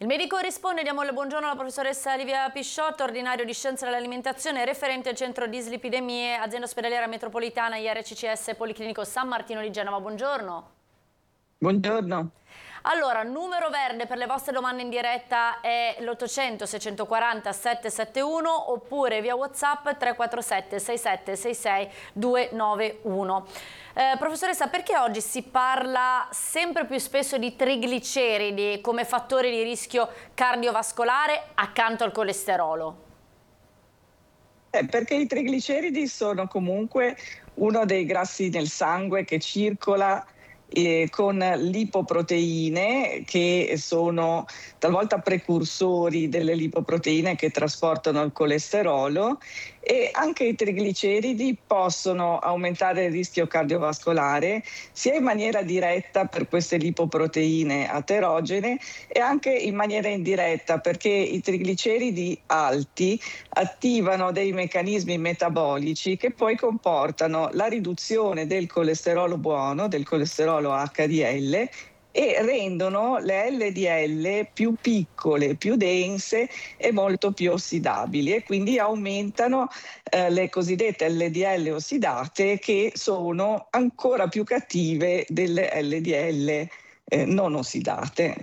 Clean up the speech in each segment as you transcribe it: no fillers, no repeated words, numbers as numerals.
Il medico risponde, diamo il buongiorno alla professoressa Livia Pisciotto, ordinario di Scienze dell'Alimentazione, referente al centro dislipidemie, azienda ospedaliera metropolitana IRCCS Policlinico San Martino di Genova. Buongiorno. Buongiorno. Allora, numero verde per le vostre domande in diretta è l'800 640 771 oppure via WhatsApp 347 6766 291. Professoressa, perché oggi si parla sempre più spesso di trigliceridi come fattore di rischio cardiovascolare accanto al colesterolo? Perché i trigliceridi sono comunque uno dei grassi nel sangue che circola con lipoproteine che sono talvolta precursori delle lipoproteine che trasportano il colesterolo, e anche i trigliceridi possono aumentare il rischio cardiovascolare sia in maniera diretta per queste lipoproteine aterogene e anche in maniera indiretta perché i trigliceridi alti attivano dei meccanismi metabolici che poi comportano la riduzione del colesterolo buono, del colesterolo HDL, e rendono le LDL più piccole, più dense e molto più ossidabili, e quindi aumentano le cosiddette LDL ossidate, che sono ancora più cattive delle LDL non ossidate.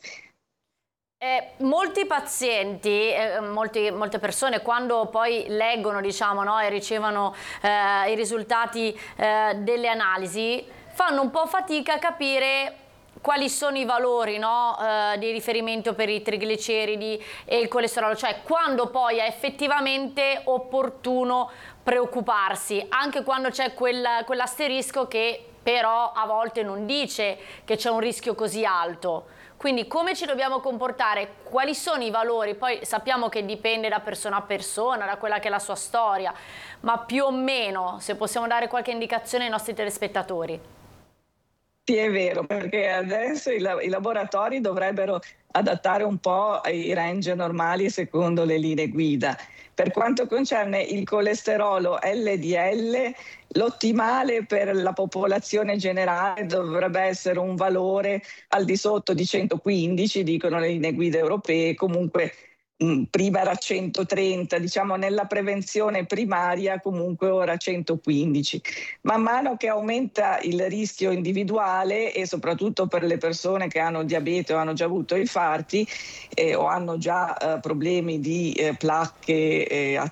Molti pazienti, molte persone, quando poi leggono, diciamo, no, e ricevono i risultati delle analisi, fanno un po' fatica a capire quali sono i valori, no, di riferimento per i trigliceridi e il colesterolo, cioè quando poi è effettivamente opportuno preoccuparsi, anche quando c'è quell'asterisco che però a volte non dice che c'è un rischio così alto. Quindi come ci dobbiamo comportare? Quali sono i valori? Poi sappiamo che dipende da persona a persona, da quella che è la sua storia, ma più o meno, se possiamo dare qualche indicazione ai nostri telespettatori. Sì, è vero, perché adesso i laboratori dovrebbero adattare un po' i range normali secondo le linee guida. Per quanto concerne il colesterolo LDL, l'ottimale per la popolazione generale dovrebbe essere un valore al di sotto di 115, dicono le linee guida europee. Comunque prima era 130, diciamo nella prevenzione primaria, comunque ora 115. Man mano che aumenta il rischio individuale, e soprattutto per le persone che hanno diabete o hanno già avuto infarti o hanno già problemi di placche